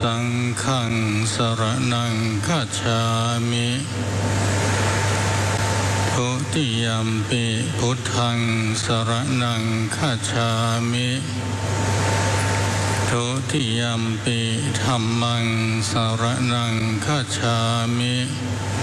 สังฆังสรณังคัจฉามิทุติยัมปิพุทธังสรณังคัจฉามิทุติยัมปิธัมมังสรณังคัจฉามิ